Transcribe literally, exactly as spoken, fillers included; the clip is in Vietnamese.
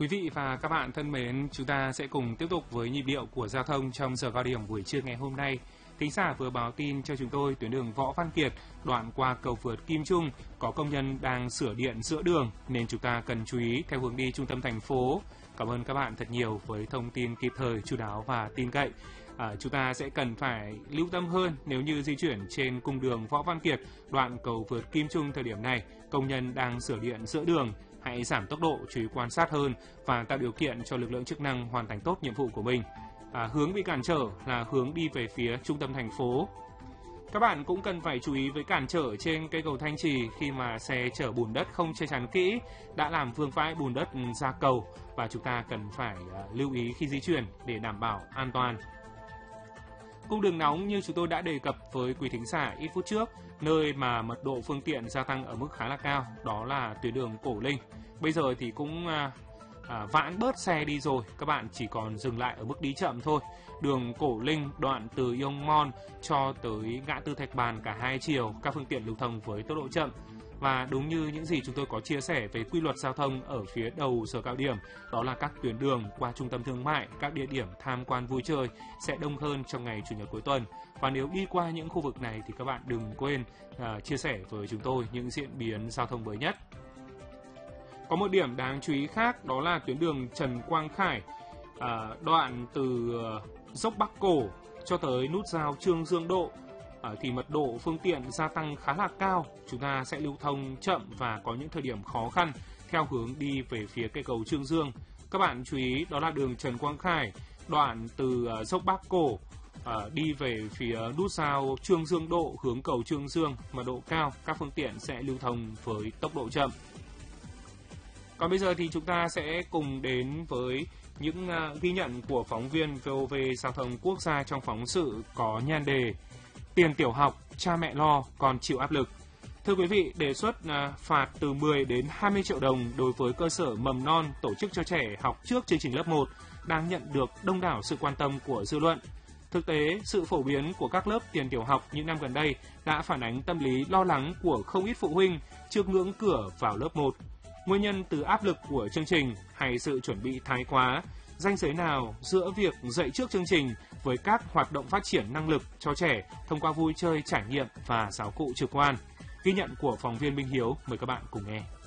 Quý vị và các bạn thân mến, chúng ta sẽ cùng tiếp tục với nhịp điệu của giao thông trong giờ cao điểm buổi trưa ngày hôm nay. Thính giả vừa báo tin cho chúng tôi tuyến đường Võ Văn Kiệt, đoạn qua cầu vượt Kim Trung có công nhân đang sửa điện giữa đường nên chúng ta cần chú ý theo hướng đi trung tâm thành phố. Cảm ơn các bạn thật nhiều với thông tin kịp thời, chu đáo và tin cậy. À, chúng ta sẽ cần phải lưu tâm hơn nếu như di chuyển trên cung đường Võ Văn Kiệt, đoạn cầu vượt Kim Trung thời điểm này, công nhân đang sửa điện giữa đường. Hãy giảm tốc độ, chú ý quan sát hơn và tạo điều kiện cho lực lượng chức năng hoàn thành tốt nhiệm vụ của mình. À, hướng bị cản trở là hướng đi về phía trung tâm thành phố. Các bạn cũng cần phải chú ý với cản trở trên cây cầu Thanh Trì khi mà xe chở bùn đất không che chắn kỹ đã làm vương vãi bùn đất ra cầu và chúng ta cần phải uh, lưu ý khi di chuyển để đảm bảo an toàn. Cung đường nóng như chúng tôi đã đề cập với quý thính giả ít phút trước, nơi mà mật độ phương tiện gia tăng ở mức khá là cao, đó là tuyến đường Cổ Linh. Bây giờ thì cũng à, à, vãn bớt xe đi rồi, các bạn chỉ còn dừng lại ở mức đi chậm thôi. Đường Cổ Linh đoạn từ Yong Mon cho tới ngã tư Thạch Bàn cả hai chiều, các phương tiện lưu thông với tốc độ chậm. Và đúng như những gì chúng tôi có chia sẻ về quy luật giao thông ở phía đầu giờ cao điểm, đó là các tuyến đường qua trung tâm thương mại, các địa điểm tham quan vui chơi sẽ đông hơn trong ngày Chủ nhật cuối tuần. Và nếu đi qua những khu vực này thì các bạn đừng quên uh, chia sẻ với chúng tôi những diễn biến giao thông mới nhất. Có một điểm đáng chú ý khác đó là tuyến đường Trần Quang Khải, uh, đoạn từ uh, dốc Bắc Cổ cho tới nút giao Trương Dương Độ. À, thì mật độ phương tiện gia tăng khá là cao, chúng ta sẽ lưu thông chậm và có những thời điểm khó khăn theo hướng đi về phía cây cầu Trương Dương. Các bạn chú ý đó là đường Trần Quang Khải, đoạn từ uh, dốc Bắc Cổ uh, đi về phía nút giao Trương Dương Độ hướng cầu Trương Dương, mật độ cao, các phương tiện sẽ lưu thông với tốc độ chậm. Còn bây giờ thì chúng ta sẽ cùng đến với những uh, ghi nhận của phóng viên vê o vê Giao thông Quốc gia trong phóng sự có nhan đề Tiền tiểu học, cha mẹ lo, còn chịu áp lực. Thưa quý vị, đề xuất uh, phạt từ mười đến hai mươi triệu đồng đối với cơ sở mầm non tổ chức cho trẻ học trước chương trình lớp một đang nhận được đông đảo sự quan tâm của dư luận. Thực tế, sự phổ biến của các lớp tiền tiểu học những năm gần đây đã phản ánh tâm lý lo lắng của không ít phụ huynh trước ngưỡng cửa vào lớp một. Nguyên nhân từ áp lực của chương trình hay sự chuẩn bị thái quá, ranh giới nào giữa việc dạy trước chương trình với các hoạt động phát triển năng lực cho trẻ thông qua vui chơi, trải nghiệm và giáo cụ trực quan. Ghi nhận của phóng viên Minh Hiếu, mời các bạn cùng nghe.